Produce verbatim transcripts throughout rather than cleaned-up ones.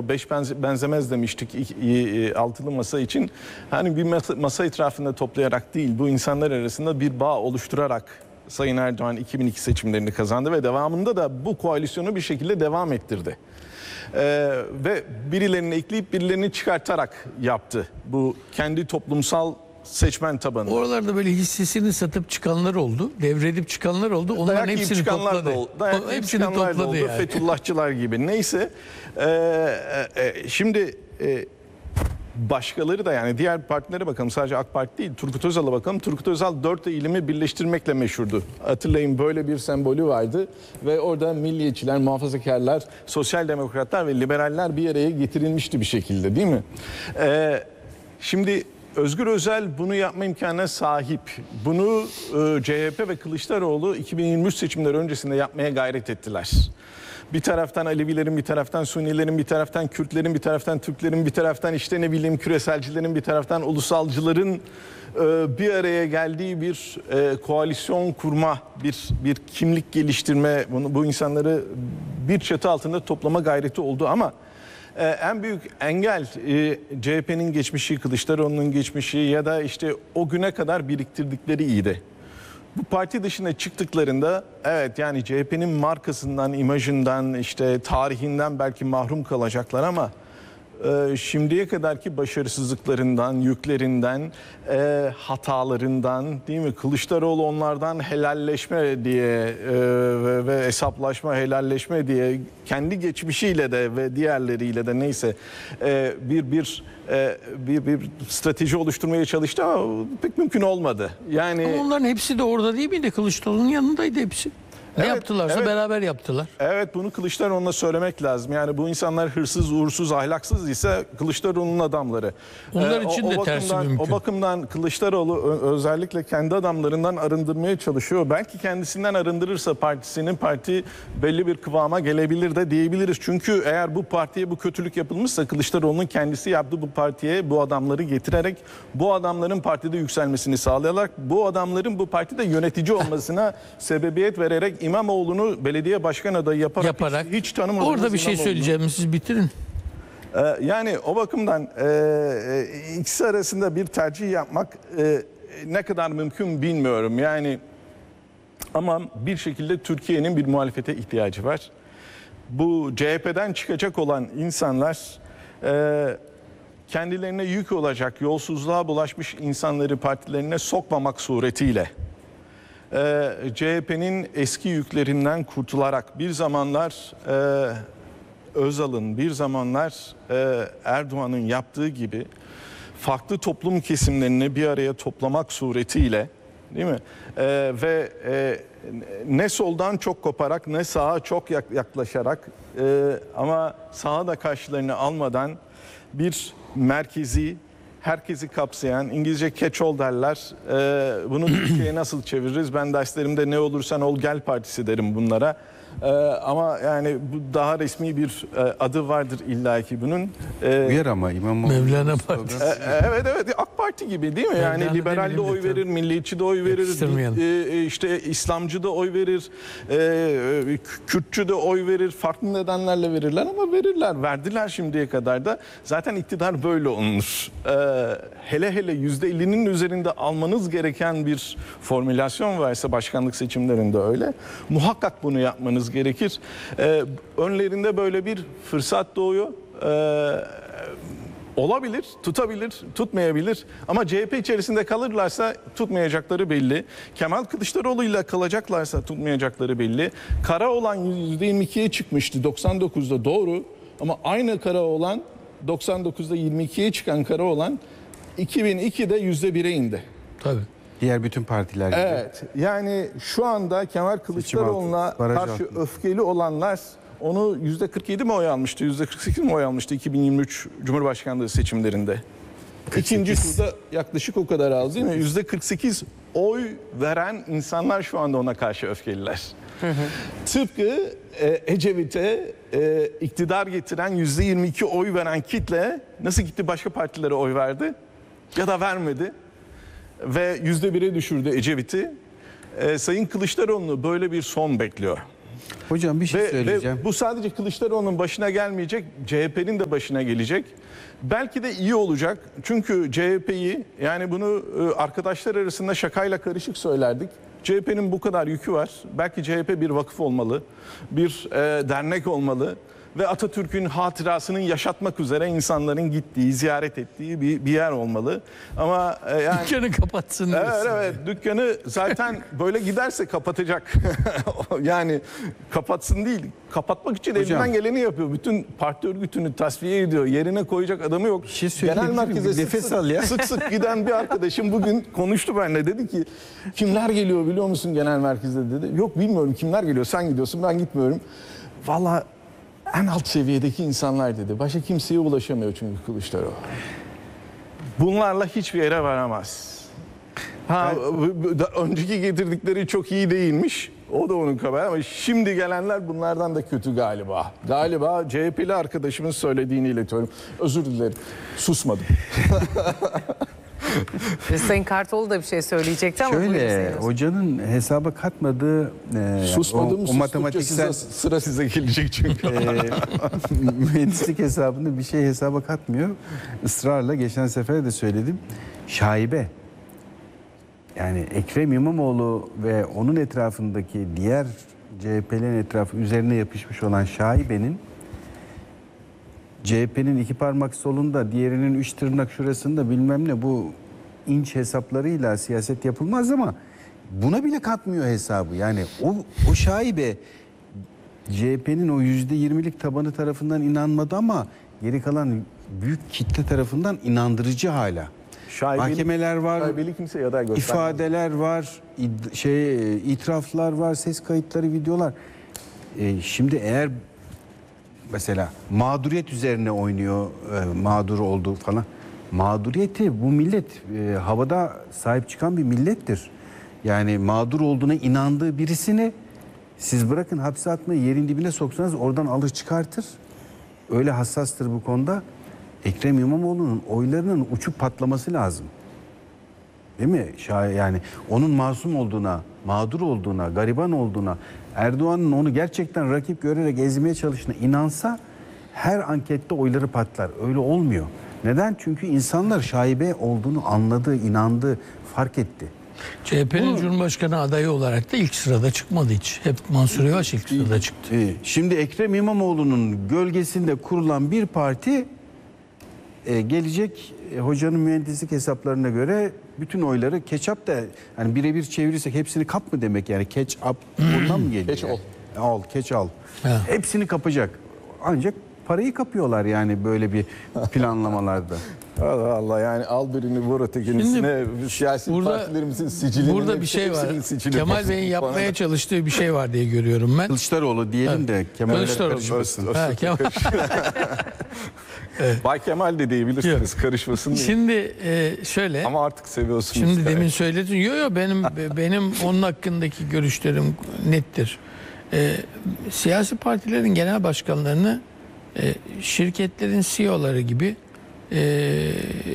o beş benzemez demiştik altılı masa için. Hani bir masa, masa etrafında toplayarak değil, bu insanlar arasında bir bağ oluşturarak Sayın Erdoğan iki bin iki seçimlerini kazandı ve devamında da bu koalisyonu bir şekilde devam ettirdi. Ee, ve birilerini ekleyip birilerini çıkartarak yaptı bu kendi toplumsal seçmen tabanı. Oralarda böyle hissesini satıp çıkanlar oldu, devredip çıkanlar oldu. Onların Dayak hepsini çıkanlar topladı. da oldu. Dayak O, hepsini çıkanlar topladı da oldu. yani. Fethullahçılar gibi. Neyse. Ee, e, şimdi e, başkaları da, yani diğer partilere bakalım, sadece AK Parti değil, Turgut Özal'a bakalım. Turgut Özal dört ilimi birleştirmekle meşhurdu. Hatırlayın, böyle bir sembolü vardı ve orada milliyetçiler, muhafazakarlar, sosyal demokratlar ve liberaller bir araya getirilmişti bir şekilde, değil mi? Ee, şimdi Özgür Özel bunu yapma imkanına sahip. Bunu e, C H P ve Kılıçdaroğlu iki bin yirmi üç seçimleri öncesinde yapmaya gayret ettiler. Bir taraftan Alevilerin, bir taraftan Sunilerin, bir taraftan Kürtlerin, bir taraftan Türklerin, bir taraftan işte ne bileyim küreselcilerin, bir taraftan ulusalcıların e, bir araya geldiği bir e, koalisyon kurma, bir bir kimlik geliştirme, bunu, bu insanları bir çatı altında toplama gayreti oldu ama Ee, en büyük engel e, C H P'nin geçmişi, Kılıçdaroğlu'nun geçmişi ya da işte o güne kadar biriktirdikleri iyiydi. Bu parti dışına çıktıklarında evet, yani C H P'nin markasından, imajından, işte tarihinden belki mahrum kalacaklar ama e, şimdiye kadarki başarısızlıklarından, yüklerinden, e, hatalarından, değil mi? Kılıçdaroğlu onlardan helalleşme diye e, ve, ve hesaplaşma, helalleşme diye kendi geçmişiyle de ve diğerleriyle de neyse e, bir bir e, bir bir strateji oluşturmaya çalıştı ama pek mümkün olmadı. Yani ama onların hepsi de orada değil miydi? Kılıçdaroğlu'nun yanındaydı hepsi. Ne evet, yaptılarsa evet. beraber yaptılar. Evet, bunu Kılıçdaroğlu'na söylemek lazım. Yani bu insanlar hırsız, uğursuz, ahlaksız ise Kılıçdaroğlu'nun adamları. Onlar Ee, için o, de o tersi bakımdan, mümkün. O bakımdan Kılıçdaroğlu özellikle kendi adamlarından arındırmaya çalışıyor. Belki kendisinden arındırırsa partisinin, parti belli bir kıvama gelebilir de diyebiliriz. Çünkü eğer bu partiye bu kötülük yapılmışsa Kılıçdaroğlu'nun kendisi yaptı, bu partiye bu adamları getirerek bu adamların partide yükselmesini sağlayarak bu adamların bu partide yönetici olmasına sebebiyet vererek İmamoğlu'nu belediye başkan adayı yaparak, yaparak hiç, hiç tanımadığımız orada bir şey İmamoğlu'nu. söyleyeceğim, siz bitirin. Ee, yani o bakımdan e, ikisi arasında bir tercih yapmak e, ne kadar mümkün bilmiyorum. Yani ama bir şekilde Türkiye'nin bir muhalefete ihtiyacı var. Bu C H P'den çıkacak olan insanlar e, kendilerine yük olacak, yolsuzluğa bulaşmış insanları partilerine sokmamak suretiyle C H P'nin eski yüklerinden kurtularak bir zamanlar e, Özal'ın, bir zamanlar e, Erdoğan'ın yaptığı gibi farklı toplum kesimlerini bir araya toplamak suretiyle, değil mi? E, ve e, ne soldan çok koparak ne sağa çok yaklaşarak e, ama sağa da karşılarını almadan bir merkezi, herkesi kapsayan, İngilizce catch-all derler. Ee, bunu Türkiye'ye nasıl çeviririz? Ben derslerimde ne olursan ol gel partisi derim bunlara. Ee, ama yani bu daha resmi bir e, adı vardır illaki bunun. Ee, Uyar ama İmamoğlu. Mevlana Partisi. e, evet evet, AK Parti gibi değil mi? Yani Mevlana liberal de oy verir, milliyetçi de oy verir, e, işte İslamcı da oy verir, e, Kürtçü de oy verir, farklı nedenlerle verirler ama verirler, verdiler şimdiye kadar da. Zaten iktidar böyle olunur. E, hele hele yüzde ellinin üzerinde almanız gereken bir formülasyon varsa başkanlık seçimlerinde öyle. Muhakkak bunu yapmanız gerekir. Ee, önlerinde böyle bir fırsat doğuyor. Ee, olabilir, tutabilir, tutmayabilir. Ama C H P içerisinde kalırlarsa tutmayacakları belli. Kemal Kılıçdaroğlu ile kalacaklarsa tutmayacakları belli. Karaoğlan yüzde yirmi ikiye çıkmıştı doksan dokuzda, doğru. Ama aynı Karaoğlan doksan dokuzda yirmi ikiye çıkan Karaoğlan iki bin ikide yüzde bire indi. Tabii. Diğer bütün partiler gibi. Evet, yani şu anda Kemal Kılıçdaroğlu'na karşı altında. öfkeli olanlar onu yüzde kırk yedi mi oy almıştı, yüzde kırk sekiz mi oy almıştı iki bin yirmi üç Cumhurbaşkanlığı seçimlerinde? İkinci turda yaklaşık o kadar aldı değil mi? yüzde kırk sekiz oy veren insanlar şu anda ona karşı öfkeliler. Hı hı. Tıpkı e, Ecevit'e e, iktidar getiren yüzde yirmi iki oy veren kitle nasıl gitti başka partilere oy verdi ya da vermedi ve yüzde bire düşürdü Ecevit'i. Ee, Sayın Kılıçdaroğlu böyle bir son bekliyor. Hocam bir şey Ve, söyleyeceğim. ve bu sadece Kılıçdaroğlu'nun başına gelmeyecek, C H P'nin de başına gelecek. Belki de iyi olacak. Çünkü C H P'yi, yani bunu e, arkadaşlar arasında şakayla karışık söylerdik. C H P'nin bu kadar yükü var. Belki C H P bir vakıf olmalı, bir e, dernek olmalı ve Atatürk'ün hatırasını yaşatmak üzere insanların gittiği, ziyaret ettiği bir, bir yer olmalı. Ama e, yani... Dükkanı kapatsın Evet, diyorsun. evet, dükkanı zaten böyle giderse kapatacak. Yani kapatsın değil, kapatmak için Hocam. elinden geleni yapıyor. Bütün parti örgütünü tasfiye ediyor. Yerine koyacak adamı yok. şey söyleyebilir miyim? merkeze Bir sık nefes sık, al ya. sık sık giden bir arkadaşım bugün konuştu benimle. Dedi ki kimler geliyor biliyor musun genel merkezde dedi. Yok bilmiyorum kimler geliyor, sen gidiyorsun ben gitmiyorum. Vallahi en alt seviyedeki insanlar dedi. Başka kimseye ulaşamıyor çünkü Kılıçdaroğlu. Bunlarla hiçbir yere varamaz. Ha, bu- da- önceki getirdikleri çok iyi değilmiş. O da onun kabahati ama şimdi gelenler bunlardan da kötü galiba. Galiba C H P'li arkadaşımın söylediğini iletiyorum. Özür dilerim. Susmadım. Sayın Kartoğlu da bir şey söyleyecekti ama buyurun Şöyle Sayın Öztürk. hocanın hesaba katmadığı e, Susmadım. o, o sustukça matematiksel size- sıra size gelecek çünkü. e, mühendislik hesabında bir şey hesaba katmıyor. Israrla geçen sefer de söyledim. Şaibe. Yani Ekrem İmamoğlu ve onun etrafındaki diğer C H P'lerin etrafı üzerine yapışmış olan şaibenin C H P'nin iki parmak solunda, diğerinin üç tırnak şurasında bilmem ne bu inç hesaplarıyla siyaset yapılmaz ama buna bile katmıyor hesabı. Yani o, o şaibe C H P'nin o yüzde yirmilik tabanı tarafından inanmadı ama geri kalan büyük kitle tarafından inandırıcı hala. Şaibeli- Mahkemeler var, Şaibeli kimseye aday göstermez. ifadeler var, id- şey itiraflar var, ses kayıtları, videolar. E, şimdi eğer mesela mağduriyet üzerine oynuyor, e, mağdur olduğu falan. Mağduriyeti bu millet e, havada sahip çıkan bir millettir. Yani mağdur olduğuna inandığı birisini siz bırakın hapse atmayı, yerin dibine soksanız oradan alır çıkartır. Öyle hassastır bu konuda. Ekrem İmamoğlu'nun oylarının uçup patlaması lazım. Değil mi? Şay- Yani onun masum olduğuna, mağdur olduğuna, gariban olduğuna, Erdoğan'ın onu gerçekten rakip görerek ezmeye çalıştığına inansa her ankette oyları patlar. Öyle olmuyor. Neden? Çünkü insanlar şaibe olduğunu anladı, inandı, fark etti. C H P'nin Cumhurbaşkanı adayı olarak da ilk sırada çıkmadı hiç. Hep Mansur Yavaş ilk sırada çıktı. Ee, Şimdi Ekrem İmamoğlu'nun gölgesinde kurulan bir parti e, gelecek e, hocanın mühendislik hesaplarına göre bütün oyları ketçap da hani birebir çevirirsek hepsini kap mı demek yani ketçap ondan mı geliyor? Keç yani? ol. Al, keç al. Ha. Hepsini kapacak. Ancak parayı kapıyorlar yani böyle bir planlamalarda. Allah Allah, yani al birini vur ötekinisine, siyasi burada- partilerimizin sicilini. Burada bir şey var. Kemal Bey'in yapmaya çalıştığı bir şey var diye görüyorum ben. Kılıçdaroğlu diyelim de Kemal'e Kılıçdaroğlu. karışmasın. Ha, Kemal. Bay Kemal de diyebilirsiniz, karışmasın diye. Şimdi e, şöyle. Ama artık seviyorsunuz. Şimdi yani. demin söyledin. Yo yo benim benim onun hakkındaki görüşlerim nettir. Ee, siyasi partilerin genel başkanlarını e, şirketlerin C E O'ları gibi e,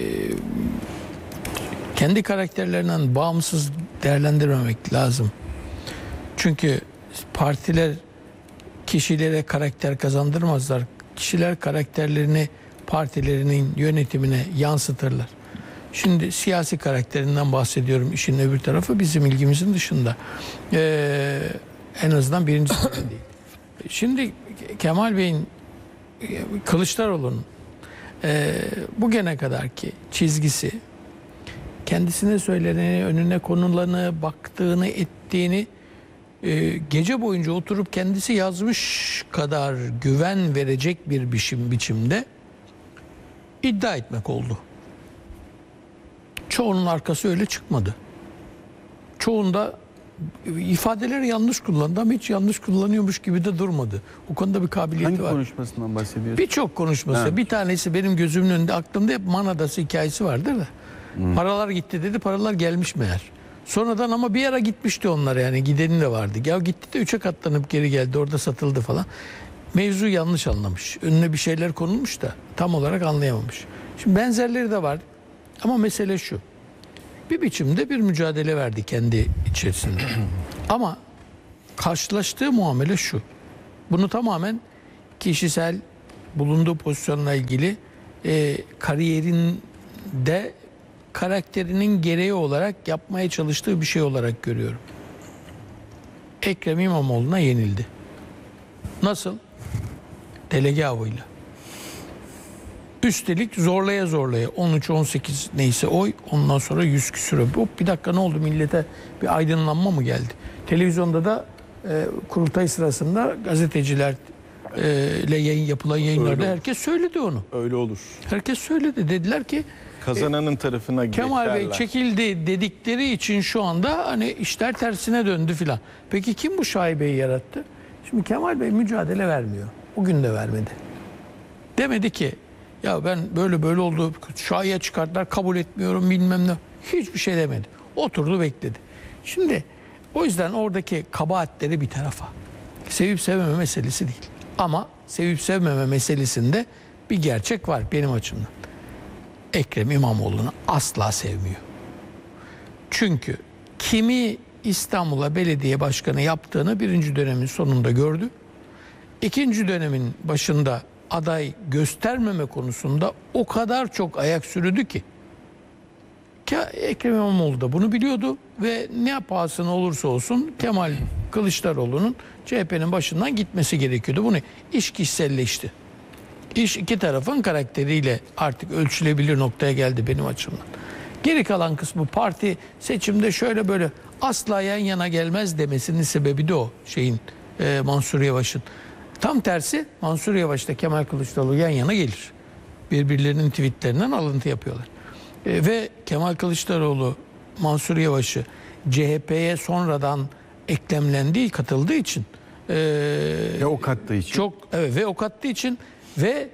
kendi karakterlerinden bağımsız değerlendirmemek lazım. Çünkü partiler kişilere karakter kazandırmazlar. Kişiler karakterlerini partilerinin yönetimine yansıtırlar. Şimdi siyasi karakterinden bahsediyorum. İşin öbür tarafı bizim ilgimizin dışında. Ee, en azından birinci sırada değil. Şimdi Kemal Bey'in, Kılıçdaroğlu'nun e, bugüne kadarki çizgisi, kendisine söyleneni, önüne konulanı, baktığını, ettiğini e, gece boyunca oturup kendisi yazmış kadar güven verecek bir biçim biçimde iddia etmek oldu. Çoğunun arkası öyle çıkmadı. Çoğunda ifadeleri yanlış kullandı ama hiç yanlış kullanıyormuş gibi de durmadı. O konuda bir kabiliyeti Hangi var. konuşmasından bahsediyorsun? Birçok konuşması. Ha. Bir tanesi benim gözümün önünde, aklımda hep Man Adası hikayesi vardır da. Paralar gitti dedi, paralar gelmiş meğer. Sonradan ama bir ara gitmişti onlar, yani gideni de vardı. Ya gitti de üçe katlanıp geri geldi, orada satıldı falan. Mevzu yanlış anlamış. Önüne bir şeyler konulmuş da tam olarak anlayamamış. Şimdi benzerleri de var. Ama mesele şu. Bir biçimde bir mücadele verdi kendi içerisinde. Ama karşılaştığı muamele şu. Bunu tamamen kişisel bulunduğu pozisyonla ilgili e, kariyerinde karakterinin gereği olarak yapmaya çalıştığı bir şey olarak görüyorum. Ekrem İmamoğlu'na yenildi. Nasıl? Delege avıyla. Üstelik zorlaya zorlaya on üç on sekiz neyse oy, ondan sonra yüz küsür. Hop, bir dakika ne oldu, millete bir aydınlanma mı geldi? Televizyonda da e, kurultay sırasında gazeteciler e, ile yayın yapılan yayınlarda Öyle herkes söyledi onu. Öyle olur. Herkes söyledi. Dediler ki Kazananın tarafına Kemal Bey geçerler. çekildi dedikleri için şu anda hani işler tersine döndü filan. Peki kim bu şaibeyi yarattı? Şimdi Kemal Bey mücadele vermiyor. O gün de vermedi. Demedi ki ya ben böyle böyle oldu, şaiye çıkarttılar, kabul etmiyorum bilmem ne. Hiçbir şey demedi. Oturdu bekledi. Şimdi o yüzden oradaki kabahatleri bir tarafa. Sevip sevmeme meselesi değil. Ama sevip sevmeme meselesinde bir gerçek var benim açımdan. Ekrem İmamoğlu'nu asla sevmiyor. Çünkü kimi İstanbul'a belediye başkanı yaptığını birinci dönemin sonunda gördü. İkinci dönemin başında aday göstermeme konusunda o kadar çok ayak sürüdü ki. Ki Ekrem İmamoğlu da bunu biliyordu ve ne pahasına olursa olsun Kemal Kılıçdaroğlu'nun C H P'nin başından gitmesi gerekiyordu. Bunu iş kişiselleşti. İş iki tarafın karakteriyle artık ölçülebilir noktaya geldi benim açımdan. Geri kalan kısmı parti seçimde şöyle böyle asla yan yana gelmez demesinin sebebi de o şeyin e, Mansur Yavaş'ın. Tam tersi Mansur Yavaş'ta Kemal Kılıçdaroğlu yan yana gelir. Birbirlerinin tweetlerinden alıntı yapıyorlar. E, ve Kemal Kılıçdaroğlu Mansur Yavaş'ı C H P'ye sonradan eklemlendiği, katıldığı için e, Ve ok attığı için. çok evet ve ok attığı için ve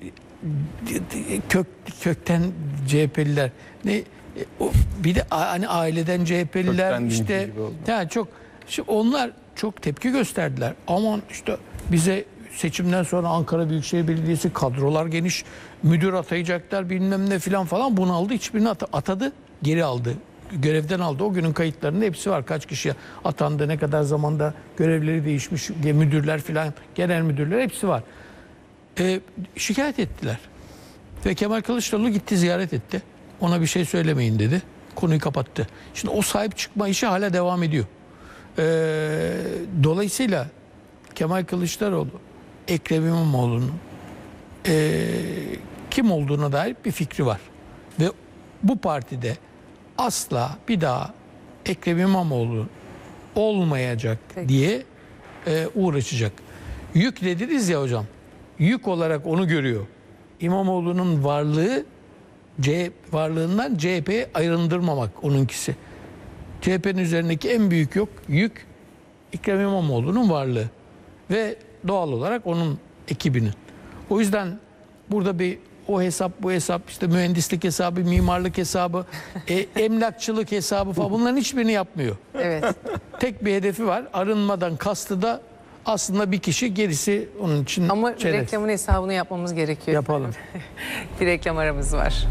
kök kökten C H P'liler ne o bir de hani aileden C H P'liler Kökten dinci işte gibi oldu. yani çok şimdi onlar çok tepki gösterdiler. Aman işte bize seçimden sonra Ankara Büyükşehir Belediyesi kadrolar geniş, müdür atayacaklar bilmem ne filan falan, bunu aldı, hiçbirini at- atadı, geri aldı. Görevden aldı. O günün kayıtlarında hepsi var. Kaç kişi atandı, ne kadar zamanda görevleri değişmiş, müdürler filan, genel müdürler hepsi var. Ee, şikayet ettiler. Ve Kemal Kılıçdaroğlu gitti, ziyaret etti. Ona bir şey söylemeyin dedi. Konuyu kapattı. Şimdi o sahip çıkma işi hala devam ediyor. Ee, dolayısıyla Kemal Kılıçdaroğlu, Ekrem İmamoğlu'nun ee, kim olduğuna dair bir fikri var. Ve bu partide asla bir daha Ekrem İmamoğlu olmayacak Peki. diye e, uğraşacak. Yük dediniz ya hocam. Yük olarak onu görüyor. İmamoğlu'nun varlığı C varlığından C H P'ye ayrındırmamak onunkisi. C H P'nin üzerindeki en büyük yok yük Ekrem İmamoğlu'nun varlığı ve doğal olarak onun ekibinin. O yüzden burada bir o hesap bu hesap işte mühendislik hesabı, mimarlık hesabı, e, emlakçılık hesabı falan, bunların hiçbirini yapmıyor. Evet. Tek bir hedefi var. Arınmadan kastı da aslında bir kişi, gerisi onun için Ama çerez. reklamın hesabını yapmamız gerekiyor. Yapalım. Bir reklam aramız var.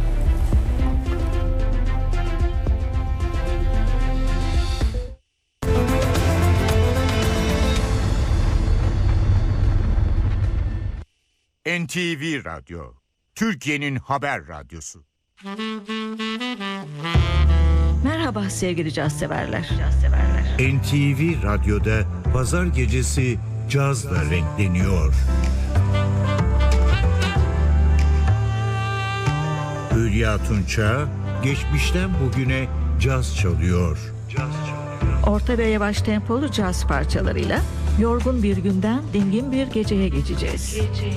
N T V Radyo, Türkiye'nin haber radyosu. Merhaba sevgili caz severler. N T V Radyo'da pazar gecesi cazla renkleniyor. Hülya Tunça geçmişten bugüne caz çalıyor. Orta ve yavaş tempolu caz parçalarıyla yorgun bir günden dingin bir geceye geçeceğiz.